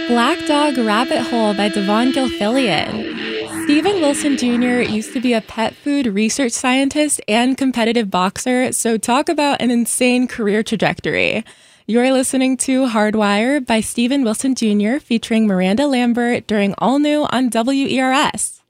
Black Dog Rabbit Hole by Devon Gilfillian. Steven Wilson Jr. used to be a pet food research scientist and competitive boxer, so talk about an insane career trajectory. You're listening to Hardwire by Steven Wilson Jr. featuring Miranda Lambert during All New on WERS.